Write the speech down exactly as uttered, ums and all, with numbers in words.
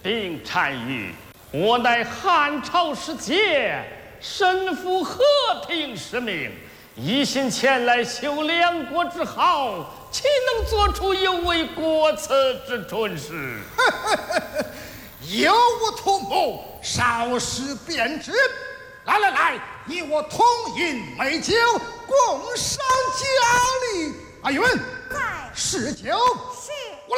定单于，我乃汉朝使节，身负和平使命，一心前来修两国之好，岂能做出有违国策之蠢事？ 有无图谋，稍事便知。来来来，你我同饮美酒，共赏佳丽。阿云， 在是酒。 是。